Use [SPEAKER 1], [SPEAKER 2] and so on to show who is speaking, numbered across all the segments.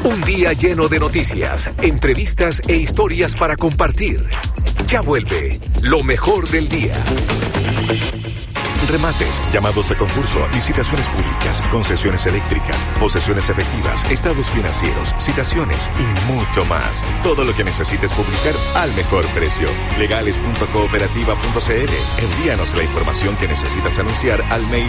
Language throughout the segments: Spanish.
[SPEAKER 1] Un día lleno de noticias, entrevistas e historias para compartir. Ya vuelve lo mejor del día. Remates, llamados a concurso, licitaciones públicas, concesiones eléctricas, posesiones efectivas, estados financieros, citaciones y mucho más. Todo lo que necesites publicar al mejor precio. Legales.cooperativa.cl. Envíanos la información que necesitas anunciar al mail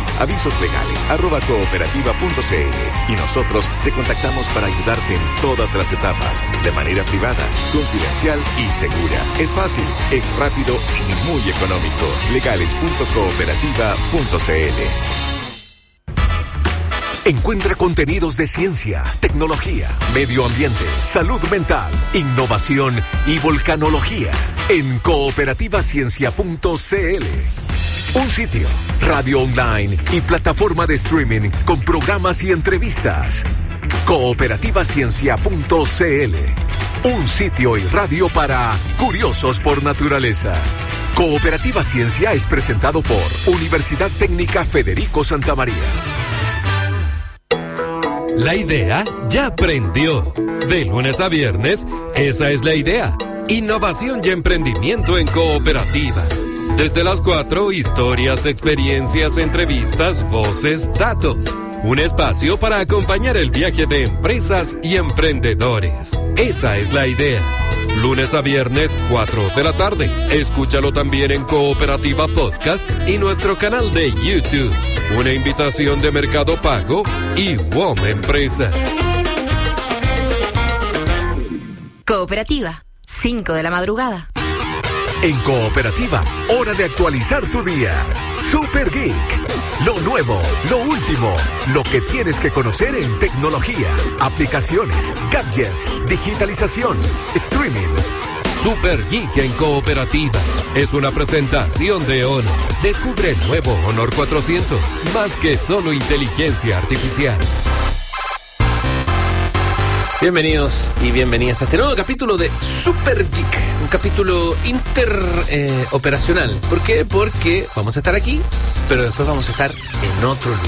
[SPEAKER 1] avisoslegales@cooperativa.cl y nosotros te contactamos para ayudarte en todas las etapas, de manera privada, confidencial y segura. Es fácil, es rápido y muy económico. Legales.cooperativa.cl. Encuentra contenidos de ciencia, tecnología, medio ambiente, salud mental, innovación y volcanología en cooperativaciencia.cl. Un sitio, radio online y plataforma de streaming con programas y entrevistas. Cooperativaciencia.cl. Un sitio y radio para curiosos por naturaleza. Cooperativa Ciencia es presentado por Universidad Técnica Federico Santa María.
[SPEAKER 2] La idea ya prendió. De lunes a viernes, esa es la idea. Innovación y emprendimiento en cooperativa. Desde las 4, historias, experiencias, entrevistas, voces, datos. Un espacio para acompañar el viaje de empresas y emprendedores. Esa es la idea. Lunes a viernes, 4 de la tarde. Escúchalo también en Cooperativa Podcast y nuestro canal de YouTube. Una invitación de Mercado Pago y WOM Empresas.
[SPEAKER 3] Cooperativa, 5 de la madrugada.
[SPEAKER 1] En Cooperativa, hora de actualizar tu día. Super Geek. Lo nuevo, lo último, lo que tienes que conocer en tecnología, aplicaciones, gadgets, digitalización, streaming.
[SPEAKER 2] Super Geek en Cooperativa. Es una presentación de Honor. Descubre el nuevo Honor 400. Más que solo inteligencia artificial.
[SPEAKER 4] Bienvenidos y bienvenidas a este nuevo capítulo de Super Geek, un capítulo interoperacional. ¿Por qué? Porque vamos a estar aquí, pero después vamos a estar en otro lugar.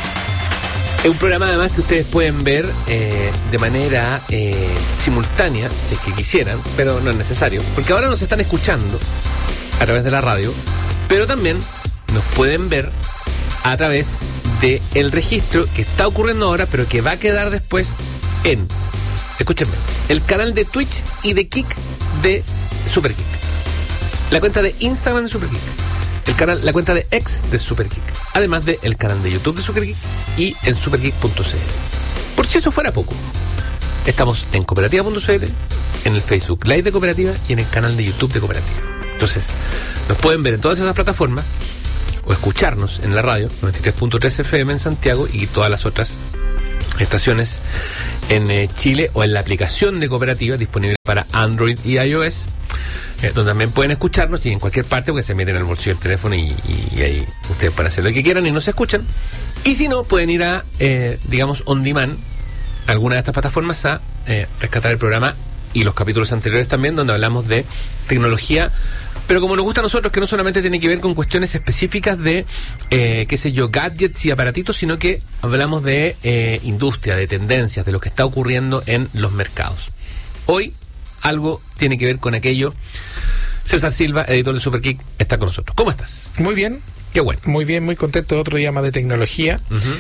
[SPEAKER 4] Es un programa además que ustedes pueden ver de manera simultánea, si es que quisieran, pero no es necesario, porque ahora nos están escuchando a través de la radio, pero también nos pueden ver a través del registro que está ocurriendo ahora, pero que va a quedar después en... Escúchenme, el canal de Twitch y de Kik de Super Geek, la cuenta de Instagram de Super Geek, la cuenta de X de Super Geek, además del canal de YouTube de Super Geek y en supergeek.cl. Por si eso fuera poco, estamos en cooperativa.cl, en el Facebook Live de Cooperativa y en el canal de YouTube de Cooperativa. Entonces, nos pueden ver en todas esas plataformas o escucharnos en la radio 93.3 FM en Santiago y todas las otras estaciones en Chile o en la aplicación de Cooperativa disponible para Android y iOS, donde también pueden escucharnos y en cualquier parte porque se meten al bolsillo del teléfono y ahí ustedes pueden hacer lo que quieran y nos escuchan. Y si no, pueden ir a, digamos, on demand, alguna de estas plataformas a rescatar el programa y los capítulos anteriores también, donde hablamos de tecnología, pero como nos gusta a nosotros, que no solamente tiene que ver con cuestiones específicas de, qué sé yo, gadgets y aparatitos, sino que hablamos de industria, de tendencias, de lo que está ocurriendo en los mercados. Hoy algo tiene que ver con aquello. César Silva, editor de Super Geek, está con nosotros. ¿Cómo estás?
[SPEAKER 5] Muy bien.
[SPEAKER 4] Qué bueno.
[SPEAKER 5] Muy bien, muy contento. Otro día más de tecnología.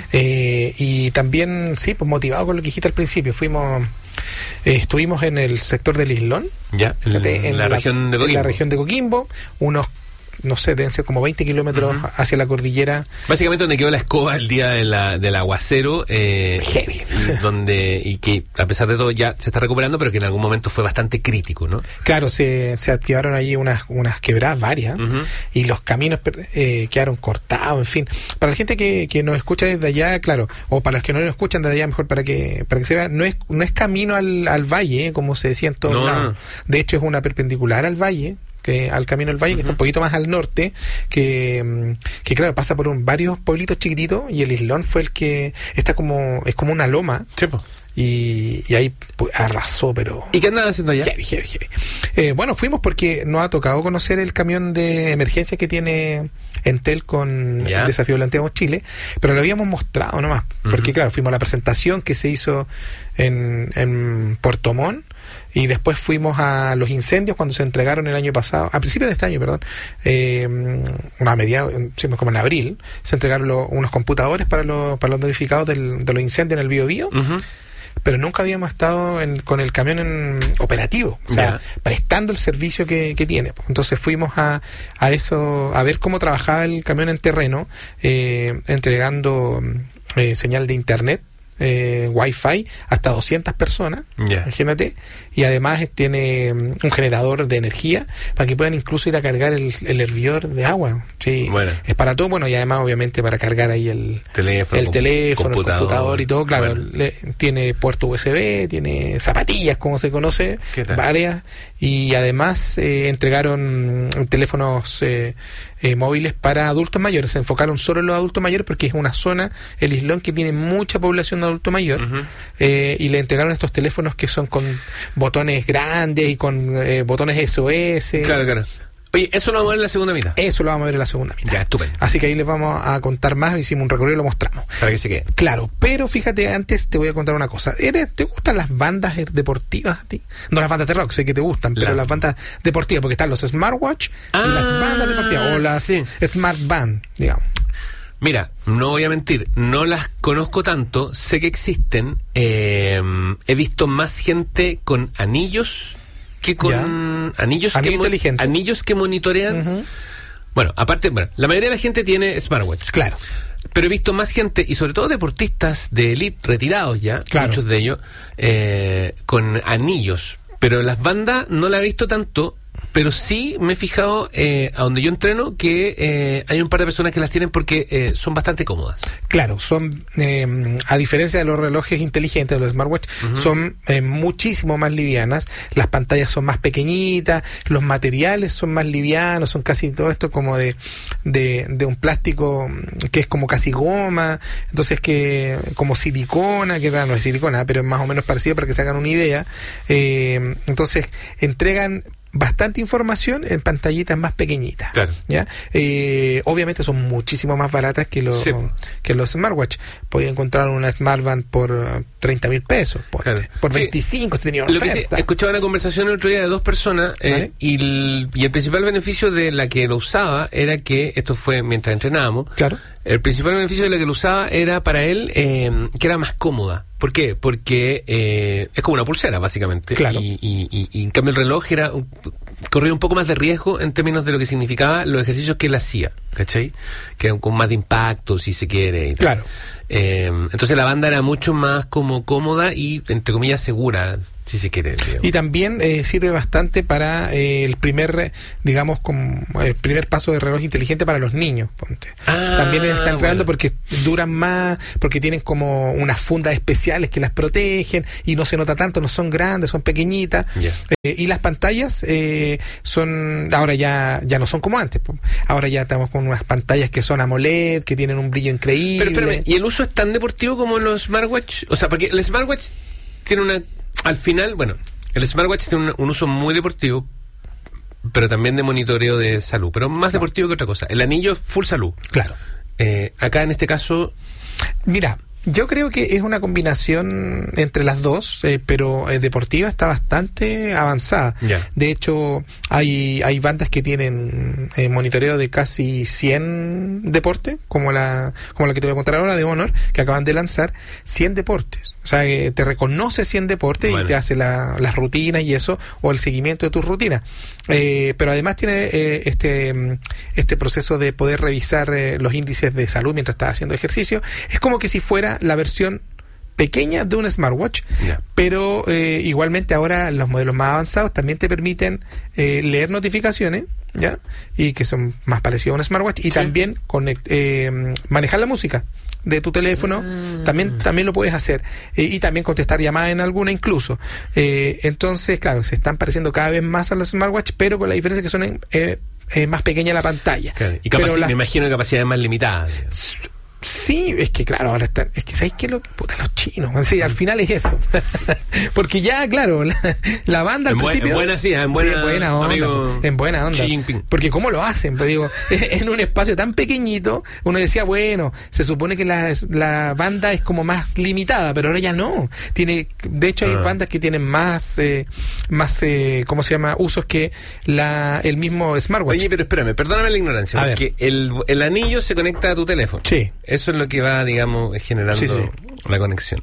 [SPEAKER 5] Y también, sí, pues motivado con lo que dijiste al principio. Estuvimos en el sector del Islón.
[SPEAKER 4] Ya, en la región de Coquimbo.
[SPEAKER 5] En la región de Coquimbo, unos, no sé, deben ser como 20 kilómetros hacia la cordillera.
[SPEAKER 4] Básicamente donde quedó la escoba el día del aguacero.
[SPEAKER 5] Heavy.
[SPEAKER 4] Y que a pesar de todo ya se está recuperando, pero que en algún momento fue bastante crítico, ¿no?
[SPEAKER 5] Claro, se activaron allí unas quebradas varias y los caminos quedaron cortados, en fin. Para la gente que nos escucha desde allá, claro, o para los que no nos escuchan desde allá, mejor para que se vea, no es camino al valle, como se decía en todos lados. De hecho, es una perpendicular al valle, al camino del valle, que está un poquito más al norte, que claro, pasa por varios pueblitos chiquititos, y el Islón fue el que es como una loma.
[SPEAKER 4] Sí, po.
[SPEAKER 5] y ahí pues, arrasó, pero...
[SPEAKER 4] ¿Y qué andaban haciendo allá?
[SPEAKER 5] Heavy. Bueno, fuimos porque nos ha tocado conocer el camión de emergencia que tiene Entel con el Desafío Planteamos Chile, pero lo habíamos mostrado nomás, porque claro, fuimos a la presentación que se hizo en Puerto Montt, y después fuimos a los incendios cuando se entregaron el año pasado, a principios de este año, perdón, a mediados, como en abril, se entregaron unos computadores para los damnificados de los incendios en el Biobío. Pero nunca habíamos estado con el camión operativo, o sea, prestando el servicio que tiene. Entonces fuimos a eso, a ver cómo trabajaba el camión en terreno, entregando señal de internet, Wi-Fi hasta 200 personas, imagínate, y además tiene un generador de energía para que puedan incluso ir a cargar el hervidor de agua. Sí, bueno. Es para todo, bueno, y además obviamente para cargar ahí el teléfono, el computador y todo, claro, tiene puerto USB, tiene zapatillas, como se conoce, varias, y además entregaron teléfonos móviles para adultos mayores. Se enfocaron solo en los adultos mayores porque es una zona, el Islón, que tiene mucha población de adulto mayor, y le entregaron estos teléfonos que son con botones grandes y con botones SOS.
[SPEAKER 4] Claro. Oye, eso lo vamos a ver en la segunda mitad.
[SPEAKER 5] Eso lo vamos a ver en la segunda mitad.
[SPEAKER 4] Ya, estupendo.
[SPEAKER 5] Así que ahí les vamos a contar más. Hicimos un recorrido y lo mostramos.
[SPEAKER 4] Para que se quede.
[SPEAKER 5] Claro, pero fíjate, antes te voy a contar una cosa. ¿Te gustan las bandas deportivas a ti? No las bandas de rock, sé que te gustan, pero las bandas deportivas, porque están los smartwatch y las bandas deportivas, o las smart band, digamos.
[SPEAKER 4] Mira, no voy a mentir, no las conozco tanto, sé que existen. He visto más gente con anillos que con anillos que monitorean. Bueno, aparte, la mayoría de la gente tiene smartwatch.
[SPEAKER 5] Claro.
[SPEAKER 4] Pero he visto más gente, y sobre todo deportistas de elite retirados ya, muchos de ellos, con anillos. Pero las bandas no las he visto tanto, pero sí me he fijado, a donde yo entreno, que hay un par de personas que las tienen porque son bastante cómodas.
[SPEAKER 5] Claro, son, a diferencia de los relojes inteligentes, de los smartwatch, son muchísimo más livianas, las pantallas son más pequeñitas, los materiales son más livianos, son casi todo esto como de un plástico que es como casi goma, entonces que como silicona, que no es silicona, pero es más o menos parecido para que se hagan una idea. Entonces entregan bastante información en pantallitas más pequeñitas.
[SPEAKER 4] Claro.
[SPEAKER 5] ¿Ya? Obviamente son muchísimo más baratas que los smartwatch. Podía encontrar una smartband por 30,000 pesos. Por 25 tenía una oferta.
[SPEAKER 4] Escuchaba una conversación el otro día de dos personas, ¿vale? y el principal beneficio de la que lo usaba era que, esto fue mientras entrenábamos,
[SPEAKER 5] claro.
[SPEAKER 4] El principal beneficio de la que lo usaba era para él que era más cómoda. ¿Por qué? Porque es como una pulsera, básicamente.
[SPEAKER 5] Claro.
[SPEAKER 4] Y en cambio el reloj corría un poco más de riesgo en términos de lo que significaba los ejercicios que él hacía, ¿cachai? Que eran con más de impacto, si se quiere. Y tal.
[SPEAKER 5] Claro.
[SPEAKER 4] Entonces la banda era mucho más como cómoda y, entre comillas, segura, si se quiere, digamos.
[SPEAKER 5] Y también sirve bastante para el primer, digamos, como el primer paso de reloj inteligente para los niños. Ponte. También está entrenando porque duran más, porque tienen como unas fundas especiales que las protegen y no se nota tanto, no son grandes, son pequeñitas. Y las pantallas son, ahora ya no son como antes. Ahora ya estamos con unas pantallas que son AMOLED, que tienen un brillo increíble.
[SPEAKER 4] Pero espérame, ¿y el uso es tan deportivo como los smartwatch? O sea, porque el smartwatch tiene al final, el smartwatch tiene un uso muy deportivo, pero también de monitoreo de salud, pero más deportivo que otra cosa. El anillo es full salud.
[SPEAKER 5] Claro.
[SPEAKER 4] Acá en este caso...
[SPEAKER 5] Mira, yo creo que es una combinación entre las dos, pero deportiva está bastante avanzada. De hecho, hay bandas que tienen monitoreo de casi 100 deportes, como la que te voy a contar ahora, de Honor, que acaban de lanzar 100 deportes. O sea, te reconoce 100 deportes y te hace las rutinas y eso, o el seguimiento de tus rutinas. Pero además tiene este proceso de poder revisar los índices de salud mientras estás haciendo ejercicio. Es como que si fuera la versión pequeña de un smartwatch, pero igualmente ahora los modelos más avanzados también te permiten leer notificaciones, ¿ya? Y que son más parecidos a un smartwatch, y también manejar la música de tu teléfono, también lo puedes hacer, y también contestar llamadas en alguna incluso. Entonces, claro, se están pareciendo cada vez más a los smartwatch, pero con la diferencia que son más pequeña la pantalla.
[SPEAKER 4] Claro. Y me imagino capacidades más limitadas.
[SPEAKER 5] Sí, es que claro, ahora están, es que ¿sabéis qué? Los chinos, sí, al final es eso. Porque ya, claro, la banda al principio...
[SPEAKER 4] En buena onda.
[SPEAKER 5] En buena onda. Porque ¿cómo lo hacen? Pues digo, en un espacio tan pequeñito, uno decía, bueno, se supone que la banda es como más limitada, pero ahora ya no. De hecho, hay bandas que tienen más ¿cómo se llama? Usos que el mismo smartwatch.
[SPEAKER 4] Oye, pero espérame, perdóname la ignorancia, porque el anillo se conecta a tu teléfono.
[SPEAKER 5] Sí.
[SPEAKER 4] Eso es lo que va, digamos, generando la conexión.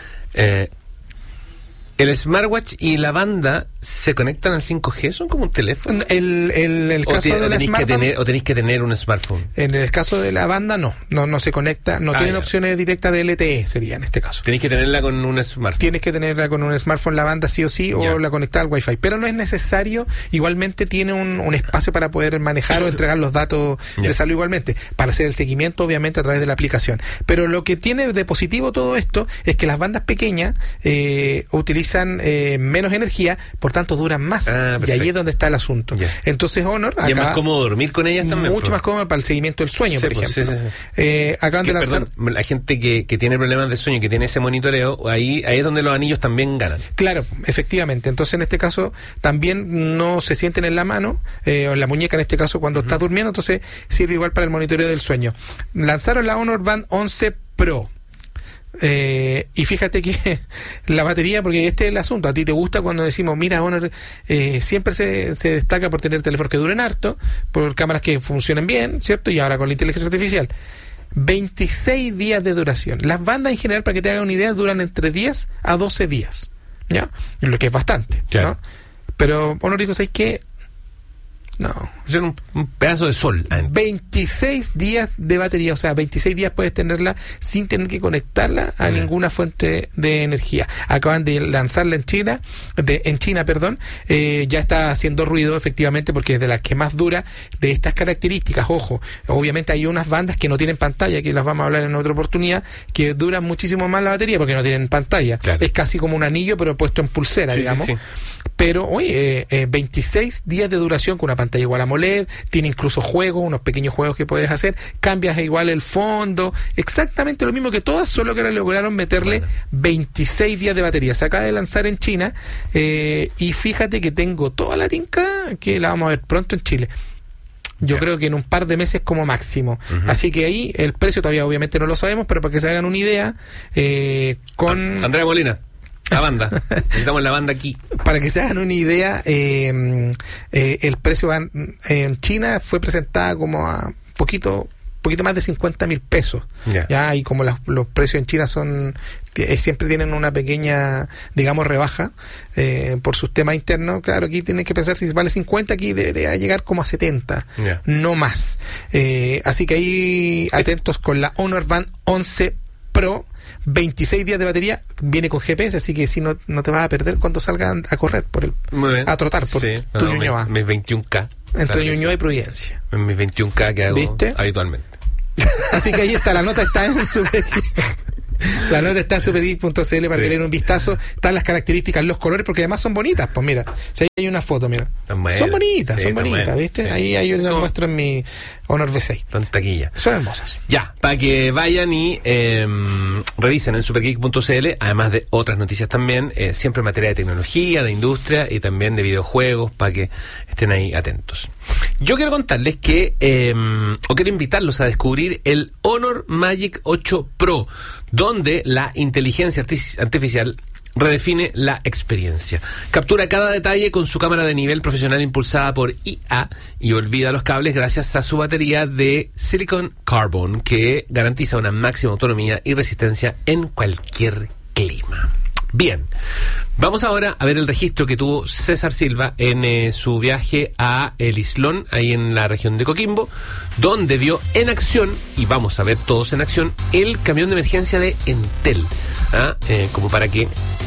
[SPEAKER 4] ¿El smartwatch y la banda se conectan al 5G? ¿Son como un teléfono?
[SPEAKER 5] El caso de la smartphone...
[SPEAKER 4] ¿O tenéis que tener un smartphone?
[SPEAKER 5] En el caso de la banda, no se conecta, tienen opciones directas de LTE, sería en este caso.
[SPEAKER 4] Tenéis que tenerla con un smartphone.
[SPEAKER 5] Tienes que tenerla con un smartphone, la banda sí o sí, o la conectada al Wi-Fi. Pero no es necesario, igualmente tiene un espacio para poder manejar o entregar los datos de salud igualmente, para hacer el seguimiento, obviamente, a través de la aplicación. Pero lo que tiene de positivo todo esto es que las bandas pequeñas utilizan menos energía, por tanto duran más. Y ahí es donde está el asunto. Entonces Honor
[SPEAKER 4] y es más cómodo dormir con ellas también.
[SPEAKER 5] Mucho más cómodo para el seguimiento del sueño, por ejemplo. Acaban de lanzar...
[SPEAKER 4] Perdón, la gente que tiene problemas de sueño, que tiene ese monitoreo, ahí es donde los anillos también ganan.
[SPEAKER 5] Claro, efectivamente. Entonces en este caso también no se sienten en la mano, o en la muñeca en este caso cuando estás durmiendo, entonces sirve igual para el monitoreo del sueño. Lanzaron la Honor Band 11 Pro. Y fíjate que la batería, porque este es el asunto, a ti te gusta cuando decimos, mira, Honor siempre se destaca por tener teléfonos que duren harto, por cámaras que funcionen bien, ¿cierto? Y ahora con la inteligencia artificial, 26 días de duración. Las bandas en general, para que te hagan una idea, duran entre 10 a 12 días, ¿ya? Lo que es bastante, ¿no? Pero Honor dijo, ¿sabes qué? No.
[SPEAKER 4] Es un pedazo de sol.
[SPEAKER 5] 26 días de batería, o sea, 26 días puedes tenerla sin tener que conectarla a ninguna fuente de energía. Acaban de lanzarla en China, ya está haciendo ruido efectivamente porque es de las que más dura de estas características. Ojo, obviamente hay unas bandas que no tienen pantalla, que las vamos a hablar en otra oportunidad, que duran muchísimo más la batería porque no tienen pantalla. Claro. Es casi como un anillo pero puesto en pulsera, digamos. Sí. Pero, 26 días de duración con una pantalla igual a AMOLED, tiene incluso juegos, unos pequeños juegos que puedes hacer, cambias igual el fondo, exactamente lo mismo que todas, solo que ahora lograron meterle 26 días de batería. Se acaba de lanzar en China, y fíjate que tengo toda la tinca que la vamos a ver pronto en Chile. Yo creo que en un par de meses como máximo. Así que ahí el precio todavía obviamente no lo sabemos, pero para que se hagan una idea, con...
[SPEAKER 4] Andrea Molina. La banda. Necesitamos la banda aquí.
[SPEAKER 5] Para que se hagan una idea, el precio en China fue presentada como a poquito más de 50,000 pesos. Ya, y como los precios en China siempre tienen una pequeña, digamos, rebaja por sus temas internos. Claro, aquí tienen que pensar, si vale 50, aquí debería llegar como a 70, no más. Así que ahí atentos con la Honor Band 11 Pro. 26 días de batería, viene con GPS, así que si no te vas a perder cuando salgan a correr a trotar por tu Ñuñoa.
[SPEAKER 4] Mis 21K.
[SPEAKER 5] Entre Ñuñoa y Providencia.
[SPEAKER 4] Mis 21K que hago habitualmente.
[SPEAKER 5] Así que ahí está, la nota está en la nota está en supergeek.cl para que le den un vistazo. Están las características, los colores, porque además son bonitas. Pues mira, si hay una foto, mira. Son bonitas, ¿viste? Sí. Ahí yo las muestro en mi Honor V6.
[SPEAKER 4] Son taquillas.
[SPEAKER 5] Son hermosas.
[SPEAKER 4] Ya, para que vayan y revisen en supergeek.cl, además de otras noticias también, siempre en materia de tecnología, de industria y también de videojuegos, para que estén ahí atentos. Yo quiero contarles que, o quiero invitarlos a descubrir el Honor Magic 8 Pro, donde la inteligencia artificial redefine la experiencia. Captura cada detalle con su cámara de nivel profesional impulsada por IA y olvida los cables gracias a su batería de Silicon Carbon, que garantiza una máxima autonomía y resistencia en cualquier clima. Bien, vamos ahora a ver el registro que tuvo César Silva en su viaje a El Islón, ahí en la región de Coquimbo, donde vio en acción, y vamos a ver todos en acción, el camión de emergencia de Entel, como para que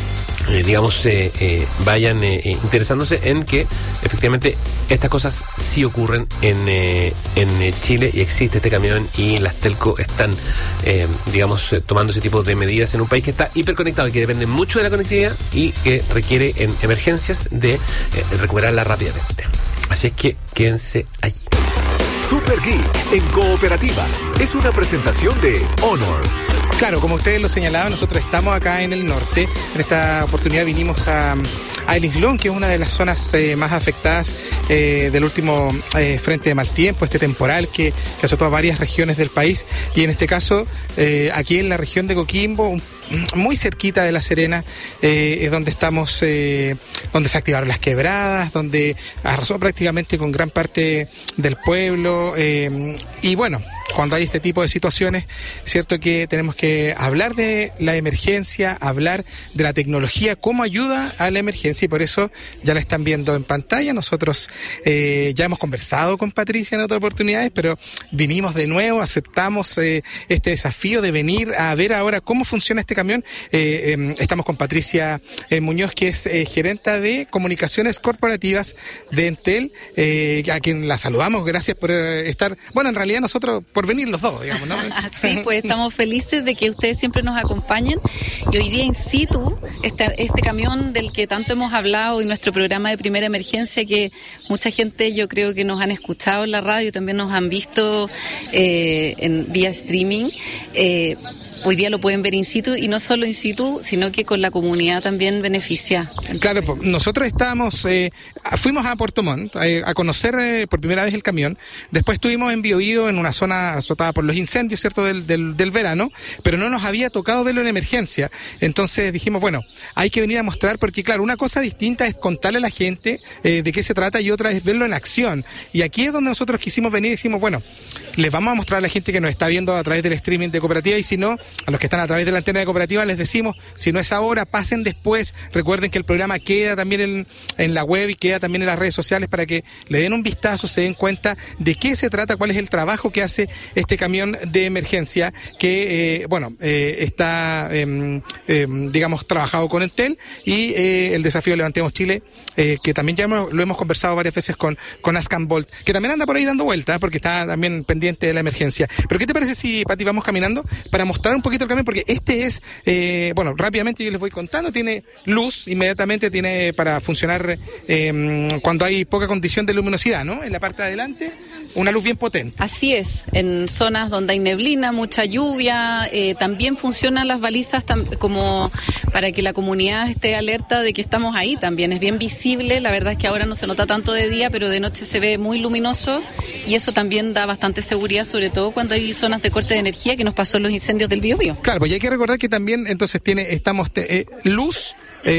[SPEAKER 4] vayan interesándose en que efectivamente estas cosas sí ocurren en Chile, y existe este camión, y las telco están tomando ese tipo de medidas en un país que está hiperconectado y que depende mucho de la conectividad y que requiere en emergencias de recuperarla rápidamente. Así es que quédense allí.
[SPEAKER 1] Super Geek en Cooperativa es una presentación de Honor.
[SPEAKER 5] Claro, como ustedes lo señalaban, nosotros estamos acá en el norte. En esta oportunidad vinimos a El Islón, que es una de las zonas más afectadas del último frente de mal tiempo, este temporal que azotó a varias regiones del país. Y en este caso, aquí en la región de Coquimbo, muy cerquita de La Serena, es donde estamos, donde se activaron las quebradas, donde arrasó prácticamente con gran parte del pueblo. Y bueno, cuando hay este tipo de situaciones, es cierto que tenemos que hablar de la emergencia, hablar de la tecnología, cómo ayuda a la emergencia, y por eso ya la están viendo en pantalla. Nosotros ya hemos conversado con Patricia en otras oportunidades, pero vinimos de nuevo, aceptamos este desafío de venir a ver ahora cómo funciona este camión. Estamos con Patricia Muñoz, que es gerenta de comunicaciones corporativas de Entel, a quien la saludamos. Gracias por estar, bueno, en realidad nosotros por venir los dos, digamos, ¿no?
[SPEAKER 6] Sí, pues estamos felices de que ustedes siempre nos acompañen, y hoy día in situ, este camión del que tanto hemos hablado y nuestro programa de primera emergencia, que mucha gente yo creo que nos han escuchado en la radio, también nos han visto vía streaming. Hoy día lo pueden ver in situ, y no solo in situ, sino que con la comunidad también beneficia.
[SPEAKER 5] Claro, nosotros fuimos a Puerto Montt a conocer por primera vez el camión. Después estuvimos en Biobío, en una zona azotada por los incendios, ¿cierto?, del verano, pero no nos había tocado verlo en emergencia. Entonces dijimos, bueno, hay que venir a mostrar, porque claro, una cosa distinta es contarle a la gente de qué se trata, y otra es verlo en acción. Y aquí es donde nosotros quisimos venir y decimos, bueno, les vamos a mostrar a la gente que nos está viendo a través del streaming de Cooperativa, y si no, a los que están a través de la antena de Cooperativa les decimos, si no es ahora, pasen después. Recuerden que el programa queda también en la web y queda también en las redes sociales, para que le den un vistazo, se den cuenta de qué se trata, cuál es el trabajo que hace este camión de emergencia que, está, digamos, trabajado con Entel, y el desafío Levantemos Chile, que también ya lo hemos conversado varias veces con Ascan Bolt, que también anda por ahí dando vueltas, porque está también pendiente de la emergencia. Pero ¿qué te parece si, Pati, vamos caminando para mostrar un poquito el camión? Porque este es, rápidamente yo les voy contando, tiene luz, inmediatamente tiene para funcionar cuando hay poca condición de luminosidad, ¿no? En la parte de adelante, una luz bien potente.
[SPEAKER 6] Así es, en zonas donde hay neblina, mucha lluvia, también funcionan las balizas como para que la comunidad esté alerta de que estamos ahí también. Es bien visible, la verdad es que ahora no se nota tanto de día, pero de noche se ve muy luminoso, y eso también da bastante seguridad, sobre todo cuando hay zonas de corte de energía, que nos pasó en los incendios del Biobío.
[SPEAKER 5] Claro, pues hay que recordar que también entonces estamos luz,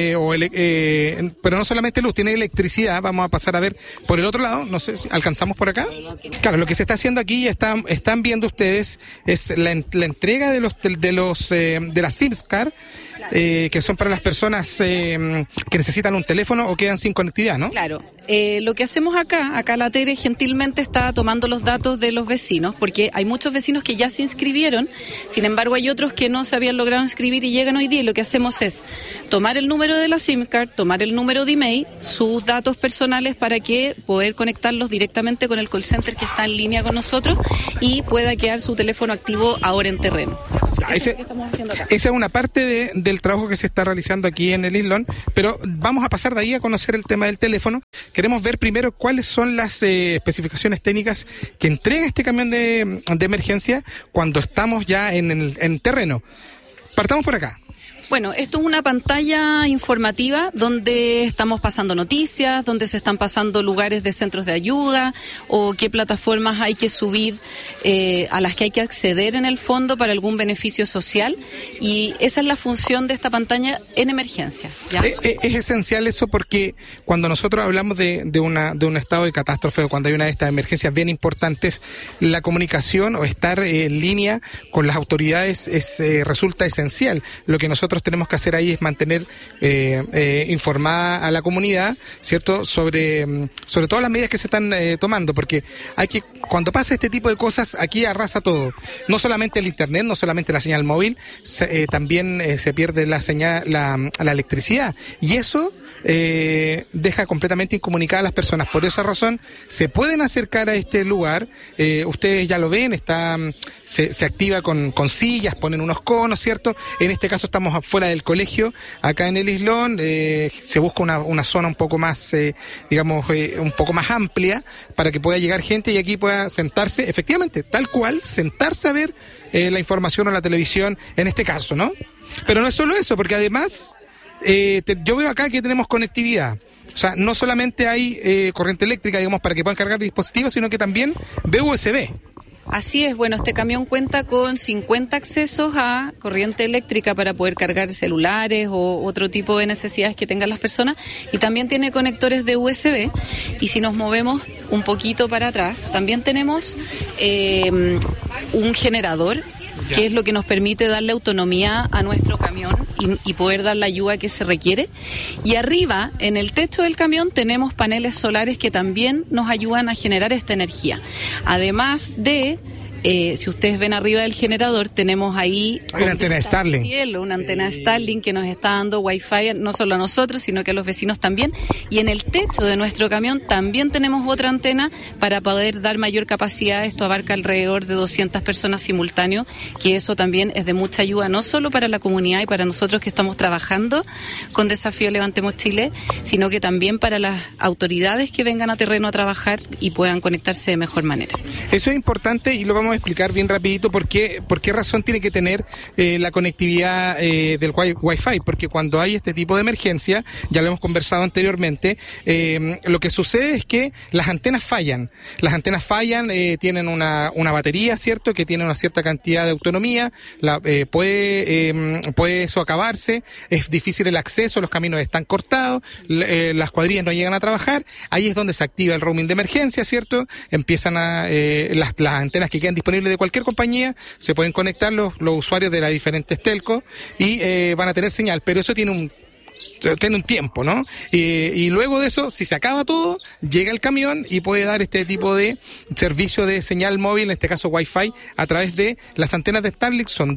[SPEAKER 5] pero no solamente luz, tiene electricidad. Vamos a pasar a ver por el otro lado, no sé si alcanzamos por acá. Claro, lo que se está haciendo aquí, están viendo ustedes, es la entrega de las SIM card, que son para las personas que necesitan un teléfono o quedan sin conectividad, ¿no?
[SPEAKER 6] Claro. Lo que hacemos acá la Tere gentilmente está tomando los datos de los vecinos, porque hay muchos vecinos que ya se inscribieron, sin embargo hay otros que no se habían logrado inscribir y llegan hoy día, y lo que hacemos es tomar el número de la SIM card, tomar el número de email, sus datos personales, para que poder conectarlos directamente con el call center que está en línea con nosotros, y pueda quedar su teléfono activo ahora en terreno. Esa
[SPEAKER 5] es una parte del trabajo que se está realizando aquí en el Islón, pero vamos a pasar de ahí a conocer el tema del teléfono. Queremos ver primero cuáles son las especificaciones técnicas que entrega este camión de emergencia cuando estamos ya en terreno. Partamos por acá.
[SPEAKER 6] Bueno, esto es una pantalla informativa donde estamos pasando noticias, donde se están pasando lugares de centros de ayuda, o qué plataformas hay que subir, a las que hay que acceder en el fondo para algún beneficio social, y esa es la función de esta pantalla en emergencia, ¿ya?
[SPEAKER 5] Es esencial eso, porque cuando nosotros hablamos de un estado de catástrofe, o cuando hay una de estas emergencias bien importantes, la comunicación o estar en línea con las autoridades resulta esencial. Lo que nosotros tenemos que hacer ahí es mantener informada a la comunidad, ¿cierto?, sobre todas las medidas que se están tomando, porque cuando pasa este tipo de cosas, aquí arrasa todo. No solamente el internet, no solamente la señal móvil, también se pierde la electricidad, y eso deja completamente incomunicada a las personas. Por esa razón se pueden acercar a este lugar. Ustedes ya lo ven, se activa con sillas, ponen unos conos, ¿cierto? En este caso estamos fuera del colegio, acá en el Islón, se busca una zona un poco más, un poco más amplia para que pueda llegar gente y aquí pueda sentarse, efectivamente, tal cual, sentarse a ver la información o la televisión en este caso, ¿no? Pero no es solo eso, porque además yo veo acá que tenemos conectividad. O sea, no solamente hay corriente eléctrica, digamos, para que puedan cargar dispositivos, sino que también veo USB.
[SPEAKER 6] Así es, bueno, este camión cuenta con 50 accesos a corriente eléctrica para poder cargar celulares o otro tipo de necesidades que tengan las personas, y también tiene conectores de USB. Y si nos movemos un poquito para atrás, también tenemos un generador, que es lo que nos permite darle autonomía a nuestro camión y poder dar la ayuda que se requiere. Y arriba, en el techo del camión, tenemos paneles solares que también nos ayudan a generar esta energía. Además de, si ustedes ven arriba del generador, tenemos ahí
[SPEAKER 5] una antena Starlink.
[SPEAKER 6] Una antena Starlink que nos está dando Wi-Fi no solo a nosotros, sino que a los vecinos también. Y en el techo de nuestro camión también tenemos otra antena para poder dar mayor capacidad. Esto abarca alrededor de 200 personas simultáneo, que eso también es de mucha ayuda, no solo para la comunidad y para nosotros que estamos trabajando con Desafío Levantemos Chile, sino que también para las autoridades que vengan a terreno a trabajar y puedan conectarse de mejor manera.
[SPEAKER 5] Eso es importante y lo vamos a explicar bien rapidito por qué razón tiene que tener la conectividad del Wi-Fi, porque cuando hay este tipo de emergencia, ya lo hemos conversado anteriormente, lo que sucede es que las antenas fallan, tienen una batería, ¿cierto?, que tiene una cierta cantidad de autonomía, puede eso acabarse, es difícil el acceso, los caminos están cortados, las cuadrillas no llegan a trabajar, ahí es donde se activa el roaming de emergencia, ¿cierto?, empiezan las antenas que quedan disponibles de cualquier compañía, se pueden conectar los usuarios de las diferentes telcos y van a tener señal, pero eso tiene un tiempo, ¿no? Y luego de eso, si se acaba todo, llega el camión y puede dar este tipo de servicio de señal móvil, en este caso Wi-Fi, a través de las antenas de Starlink. Son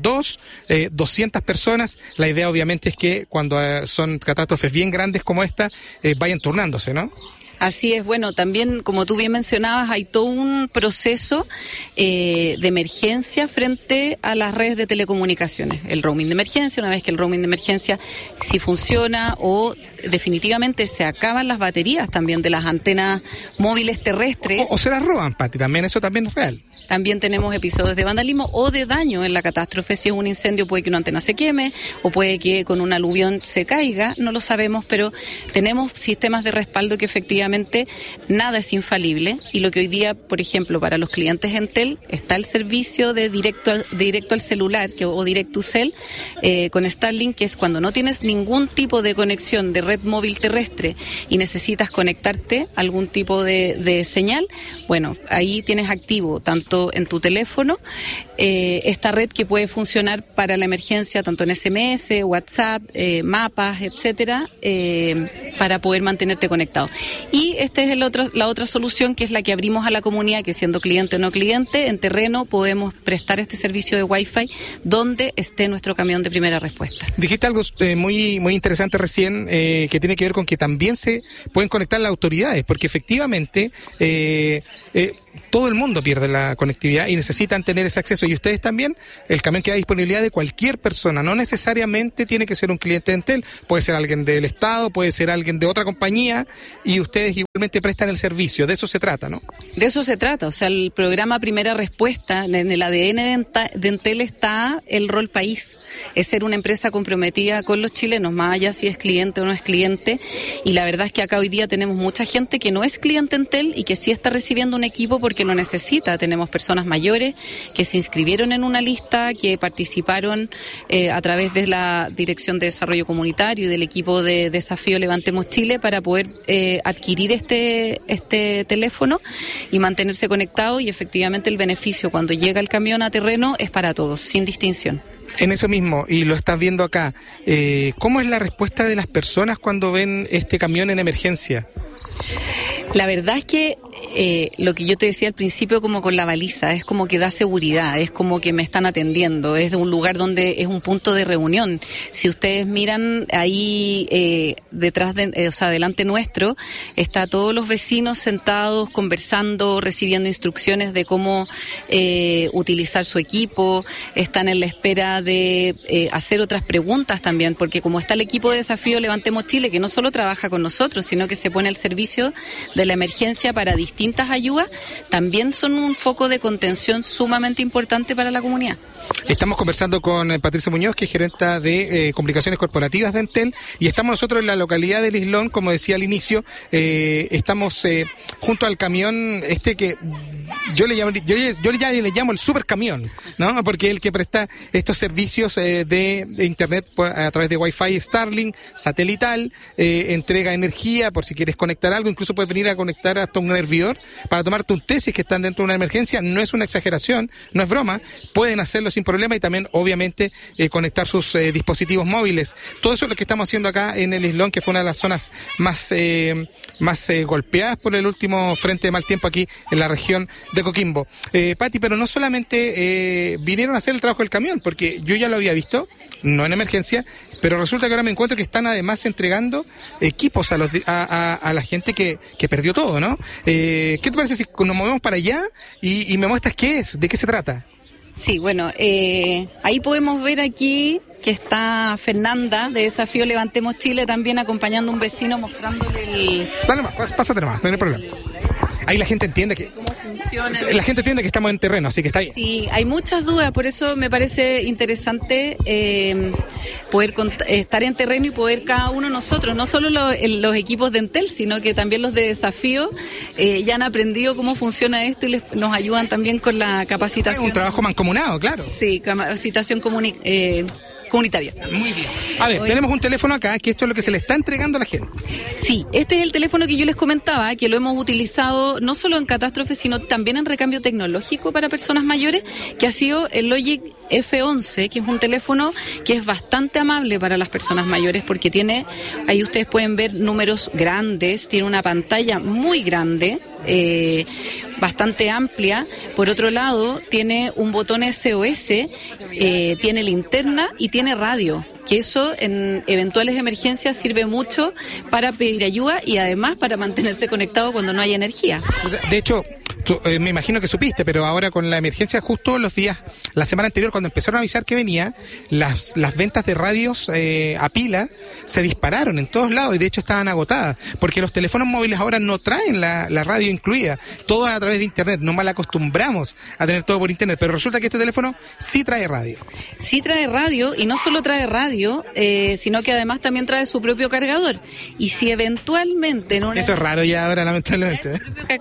[SPEAKER 5] 200 personas. La idea obviamente es que cuando son catástrofes bien grandes como esta, vayan turnándose, ¿no?
[SPEAKER 6] Así es, bueno, también como tú bien mencionabas, hay todo un proceso de emergencia frente a las redes de telecomunicaciones. El roaming de emergencia, una vez que el roaming de emergencia si funciona o definitivamente se acaban las baterías también de las antenas móviles terrestres.
[SPEAKER 5] O se las roban, Pati, también eso también es real.
[SPEAKER 6] También tenemos episodios de vandalismo o de daño en la catástrofe. Si es un incendio puede que una antena se queme o puede que con un aluvión se caiga, no lo sabemos, pero tenemos sistemas de respaldo que efectivamente nada es infalible, y lo que hoy día, por ejemplo, para los clientes Entel está el servicio de directo al celular o Direct to Cell con Starlink, que es cuando no tienes ningún tipo de conexión de red móvil terrestre y necesitas conectarte a algún tipo de señal. Bueno, ahí tienes activo tanto en tu teléfono esta red que puede funcionar para la emergencia tanto en SMS, WhatsApp, mapas, etcétera, para poder mantenerte conectado. Y esta es la otra solución, que es la que abrimos a la comunidad, que siendo cliente o no cliente, en terreno podemos prestar este servicio de Wi-Fi donde esté nuestro camión de primera respuesta.
[SPEAKER 5] Dijiste algo muy interesante recién, que tiene que ver con que también se pueden conectar las autoridades, porque efectivamente todo el mundo pierde la conectividad y necesitan tener ese acceso, y ustedes también. El camión queda a disponibilidad de cualquier persona, no necesariamente tiene que ser un cliente de Entel, puede ser alguien del Estado, puede ser alguien de otra compañía, y ustedes igualmente prestan el servicio. De eso se trata, ¿no?
[SPEAKER 6] De eso se trata, o sea, el programa Primera Respuesta, en el ADN de Entel está el rol país, es ser una empresa comprometida con los chilenos, más allá si es cliente o no es cliente, y la verdad es que acá hoy día tenemos mucha gente que no es cliente Entel y que sí está recibiendo un equipo porque lo necesita. Tenemos personas mayores que se inscribieron en una lista, que participaron a través de la Dirección de Desarrollo Comunitario y del equipo de Desafío Levantemos Chile para poder adquirir este teléfono y mantenerse conectado, y efectivamente el beneficio cuando llega el camión a terreno es para todos, sin distinción.
[SPEAKER 5] En eso mismo, y lo estás viendo acá, ¿cómo es la respuesta de las personas cuando ven este camión en emergencia?
[SPEAKER 6] La verdad es que lo que yo te decía al principio, como con la baliza, es como que da seguridad, es como que me están atendiendo, es de un lugar donde es un punto de reunión. Si ustedes miran ahí detrás de, delante nuestro, está todos los vecinos sentados, conversando, recibiendo instrucciones de cómo utilizar su equipo, están en la espera de hacer otras preguntas también, porque como está el equipo de Desafío Levantemos Chile, que no solo trabaja con nosotros, sino que se pone al servicio de la emergencia para distintas ayudas, también son un foco de contención sumamente importante para la comunidad.
[SPEAKER 5] Estamos conversando con Patricia Muñoz, que es gerenta de comunicaciones corporativas de Entel, y estamos nosotros en la localidad del Islón, como decía al inicio, estamos junto al camión que yo ya le llamo el supercamión, ¿no? Porque es el que presta estos servicios de internet a través de Wi-Fi Starlink, satelital, entrega energía por si quieres conectar algo, incluso puedes venir a conectar hasta un hervidor para tomarte un té si es que están dentro de una emergencia. No es una exageración, no es broma, pueden hacerlo sin problema, y también obviamente conectar sus dispositivos móviles. Todo eso es lo que estamos haciendo acá en el Islón, que fue una de las zonas más golpeadas por el último frente de mal tiempo aquí en la región de Coquimbo. Pati, pero no solamente vinieron a hacer el trabajo del camión, porque yo ya lo había visto, no en emergencia, pero resulta que ahora me encuentro que están además entregando equipos a la gente que perdió todo, ¿no? ¿Qué te parece si nos movemos para allá y me muestras qué es, de qué se trata?
[SPEAKER 6] Sí, bueno, ahí podemos ver aquí que está Fernanda de Desafío Levantemos Chile también acompañando a un vecino mostrándole el...
[SPEAKER 5] Dale más, pásate nomás, no hay problema. Ahí la gente entiende que...
[SPEAKER 6] ¿Cómo funciona?
[SPEAKER 5] La gente entiende que estamos en terreno, así que está bien.
[SPEAKER 6] Sí, hay muchas dudas, por eso me parece interesante poder estar en terreno y poder cada uno de nosotros, no solo los equipos de Entel, sino que también los de Desafío, ya han aprendido cómo funciona esto y nos ayudan también con la capacitación.
[SPEAKER 5] Es un trabajo mancomunado, claro.
[SPEAKER 6] Sí, capacitación comunitaria.
[SPEAKER 5] Muy bien. A ver, tenemos un teléfono acá, que esto es lo que se le está entregando a la gente.
[SPEAKER 6] Sí, este es el teléfono que yo les comentaba, que lo hemos utilizado no solo en catástrofes, sino también en recambio tecnológico para personas mayores, que ha sido el Logic F11, que es un teléfono que es bastante amable para las personas mayores, porque tiene, ahí ustedes pueden ver números grandes, tiene una pantalla muy grande, bastante amplia. Por otro lado, tiene un botón SOS, tiene linterna y tiene radio, que eso en eventuales emergencias sirve mucho para pedir ayuda y además para mantenerse conectado cuando no hay energía.
[SPEAKER 5] De hecho, me imagino que supiste, pero ahora con la emergencia, justo la semana anterior, cuando empezaron a avisar que venía, las ventas de radios a pila se dispararon en todos lados, y de hecho estaban agotadas, porque los teléfonos móviles ahora no traen la radio incluida, todo a través de internet. No mal acostumbramos a tener todo por internet, pero resulta que este teléfono sí trae radio.
[SPEAKER 6] Sí trae radio, y no solo trae radio, sino que además también trae su propio cargador. Y si eventualmente
[SPEAKER 5] eso es raro ya ahora, lamentablemente.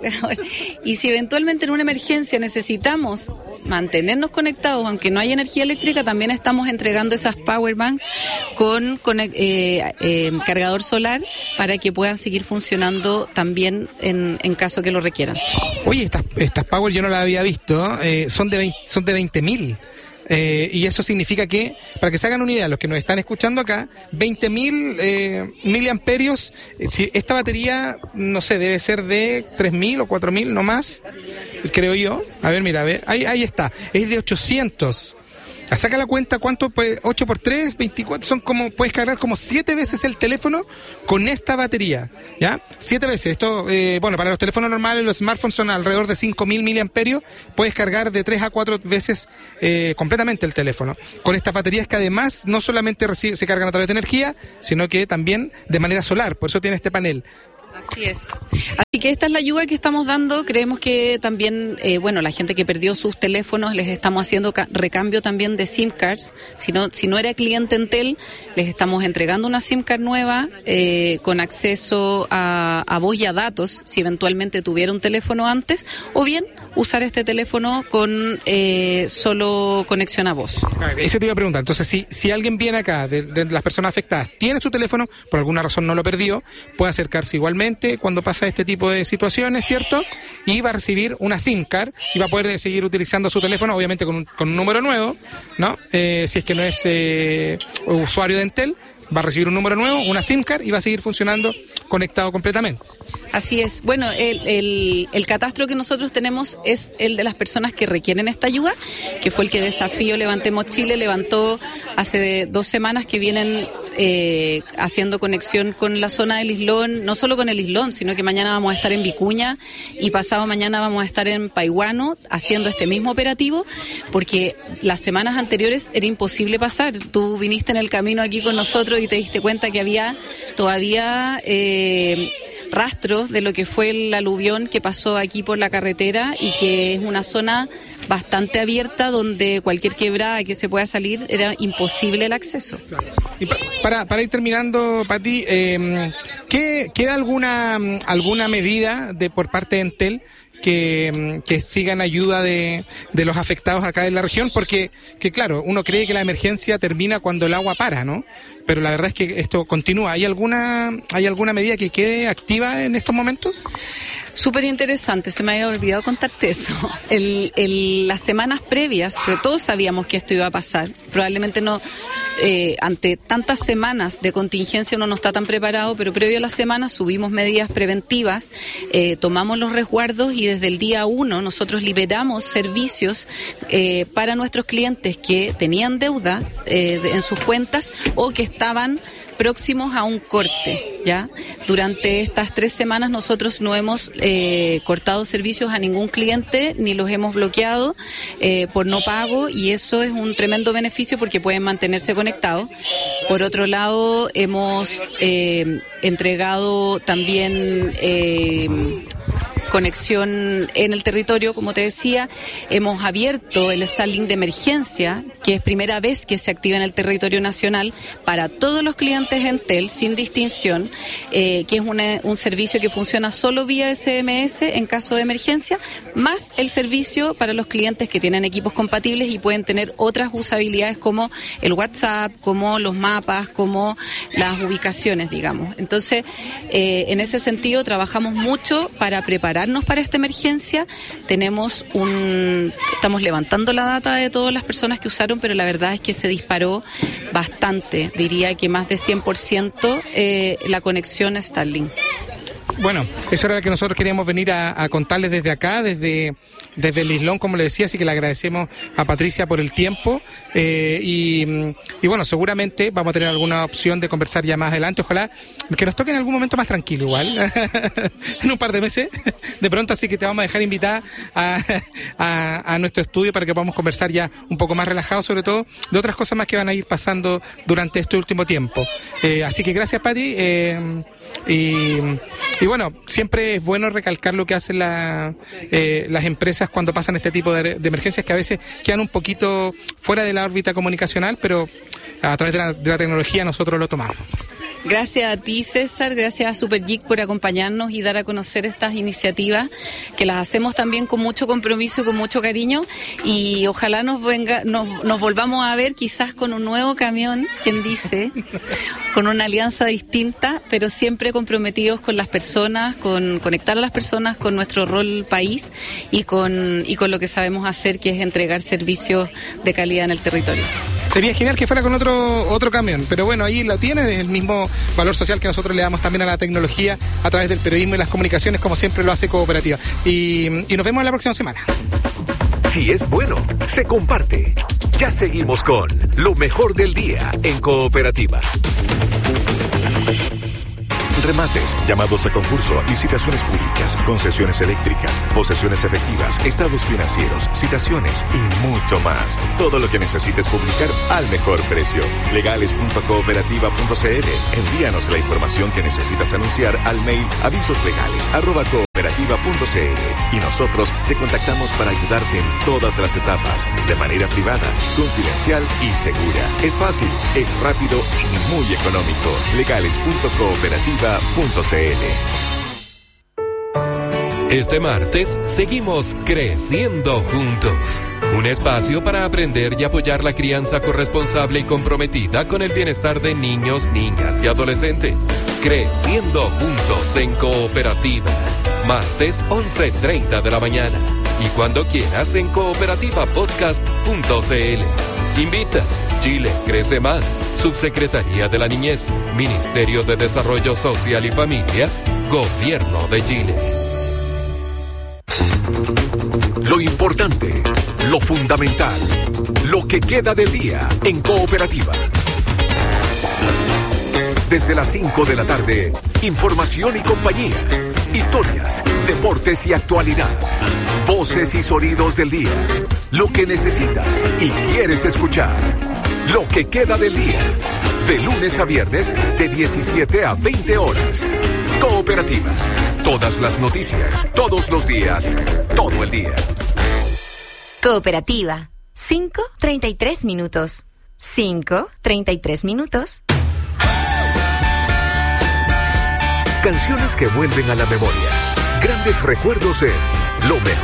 [SPEAKER 6] Y si eventualmente en una emergencia necesitamos mantenernos conectados, aunque no haya energía eléctrica, también estamos entregando esas power banks con cargador solar para que puedan seguir funcionando también en caso que lo requieran.
[SPEAKER 5] Oye, estas power yo no las había visto, son de 20.000. Y eso significa que, para que se hagan una idea, los que nos están escuchando acá, 20.000 miliamperios. Si esta batería, no sé, debe ser de 3.000 o 4.000, no más, creo yo. A ver, mira, ahí está, es de 800. Saca la cuenta, ¿cuánto? Pues 8 por 3, 24, puedes cargar como 7 veces el teléfono con esta batería, ¿ya? 7 veces. Esto, para los teléfonos normales, los smartphones son alrededor de 5.000 miliamperios, puedes cargar de 3 a 4 veces completamente el teléfono. Con estas baterías que además no solamente se cargan a través de energía, sino que también de manera solar, por eso tiene este panel.
[SPEAKER 6] Así es. Así que esta es la ayuda que estamos dando. Creemos que también, la gente que perdió sus teléfonos, les estamos haciendo recambio también de SIM cards. Si no era cliente Entel, les estamos entregando una SIM card nueva con acceso a voz y a datos, si eventualmente tuviera un teléfono antes, o bien usar este teléfono con solo conexión a voz.
[SPEAKER 5] Eso te iba a preguntar. Entonces, si alguien viene acá, de las personas afectadas, tiene su teléfono, por alguna razón no lo perdió, puede acercarse igualmente cuando pasa este tipo de situaciones, ¿cierto? Y va a recibir una SIM card y va a poder seguir utilizando su teléfono, obviamente con un número nuevo, ¿no? Si es que no es usuario de Entel, va a recibir un número nuevo, una SIM card, y va a seguir funcionando
[SPEAKER 7] conectado completamente.
[SPEAKER 6] Así es. Bueno, el catastro que nosotros tenemos es el de las personas que requieren esta ayuda, que fue el que Desafío Levantemos Chile levantó hace 2 semanas, que vienen haciendo conexión con la zona del Islón, no solo con el Islón, sino que mañana vamos a estar en Vicuña y pasado mañana vamos a estar en Paihuano haciendo este mismo operativo, porque las semanas anteriores era imposible pasar. Tú viniste en el camino aquí con nosotros y te diste cuenta que había todavía rastros de lo que fue el aluvión que pasó aquí por la carretera, y que es una zona bastante abierta donde cualquier quebrada que se pueda salir era imposible el acceso.
[SPEAKER 7] Y para ir terminando, Pati, ¿queda alguna medida por parte de Entel que sigan ayuda de los afectados acá en la región? Porque claro, uno cree que la emergencia termina cuando el agua para, ¿no? Pero la verdad es que esto continúa. ¿Hay alguna medida que quede activa en estos momentos?
[SPEAKER 6] Súper interesante, se me había olvidado contarte eso. Las semanas previas, que todos sabíamos que esto iba a pasar, probablemente no, ante tantas semanas de contingencia uno no está tan preparado, pero previo a las semanas subimos medidas preventivas, tomamos los resguardos y desde el día 1 nosotros liberamos servicios para nuestros clientes que tenían deuda en sus cuentas o que estaban próximos a un corte, ¿ya? Durante estas 3 semanas nosotros no hemos cortado servicios a ningún cliente, ni los hemos bloqueado por no pago, y eso es un tremendo beneficio porque pueden mantenerse conectados. Por otro lado, hemos entregado también conexión en el territorio, como te decía. Hemos abierto el Starlink de emergencia, que es primera vez que se activa en el territorio nacional para todos los clientes Entel, sin distinción, que es un servicio que funciona solo vía SMS en caso de emergencia, más el servicio para los clientes que tienen equipos compatibles y pueden tener otras usabilidades como el WhatsApp, como los mapas, como las ubicaciones, digamos. Entonces, en ese sentido, trabajamos mucho para prepararnos para esta emergencia. Estamos levantando la data de todas las personas que usaron, pero la verdad es que se disparó bastante, diría que más de 100% la conexión a Starlink.
[SPEAKER 7] Bueno, eso era lo que nosotros queríamos venir a contarles desde acá, desde el Islón, como le decía, así que le agradecemos a Patricia por el tiempo y bueno, seguramente vamos a tener alguna opción de conversar ya más adelante, ojalá que nos toque en algún momento más tranquilo igual, en un par de meses, de pronto, así que te vamos a dejar invitada a nuestro estudio para que podamos conversar ya un poco más relajados, sobre todo de otras cosas más que van a ir pasando durante este último tiempo. Así que gracias, Pati. Y bueno, siempre es bueno recalcar lo que hacen las empresas cuando pasan este tipo de emergencias, que a veces quedan un poquito fuera de la órbita comunicacional, pero a través de la tecnología nosotros lo tomamos.
[SPEAKER 6] Gracias a ti, César, gracias a Super Geek por acompañarnos y dar a conocer estas iniciativas, que las hacemos también con mucho compromiso y con mucho cariño, y ojalá nos volvamos a ver quizás con un nuevo camión, quien dice, con una alianza distinta, pero siempre comprometidos con las personas, con conectar a las personas con nuestro rol país y con lo que sabemos hacer, que es entregar servicios de calidad en el territorio.
[SPEAKER 7] Sería genial que fuera con otro camión, pero bueno, ahí lo tienen, el mismo valor social que nosotros le damos también a la tecnología a través del periodismo y las comunicaciones, como siempre lo hace Cooperativa. Y nos vemos la próxima semana.
[SPEAKER 1] Si es bueno, se comparte. Ya seguimos con lo mejor del día en Cooperativa. Remates, llamados a concurso, licitaciones públicas, concesiones eléctricas, posesiones efectivas, estados financieros, citaciones y mucho más. Todo lo que necesites publicar al mejor precio. Legales.cooperativa.cl. Envíanos la información que necesitas anunciar al mail avisoslegales@cooperativa.cl y nosotros te contactamos para ayudarte en todas las etapas, de manera privada, confidencial y segura. Es fácil, es rápido y muy económico. Legales.cooperativa.cl.
[SPEAKER 2] Este martes seguimos creciendo juntos. Un espacio para aprender y apoyar la crianza corresponsable y comprometida con el bienestar de niños, niñas y adolescentes. Creciendo juntos en Cooperativa. Martes 11:30 de la mañana. Y cuando quieras en cooperativapodcast.cl. Invita, Chile crece más. Subsecretaría de la Niñez, Ministerio de Desarrollo Social y Familia, Gobierno de Chile.
[SPEAKER 1] Lo importante, lo fundamental, lo que queda del día en Cooperativa. Desde las 5 de la tarde, información y compañía, historias, deportes y actualidad, voces y sonidos del día, lo que necesitas y quieres escuchar, lo que queda del día, de lunes a viernes de 17 a 20 horas. Cooperativa, todas las noticias, todos los días, todo el día.
[SPEAKER 3] Cooperativa, 5:33 minutos. 5:33 minutos.
[SPEAKER 1] Canciones que vuelven a la memoria. Grandes recuerdos en Lo Mejor